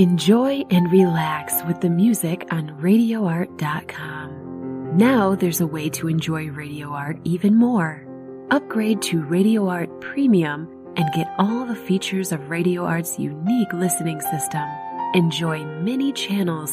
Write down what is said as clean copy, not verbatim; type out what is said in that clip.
Enjoy and relax with the music on RadioArt.com. Now there's a way to enjoy Radio Art even more. Upgrade to Radio Art Premium and get all the features of Radio Art's unique listening system. Enjoy many channels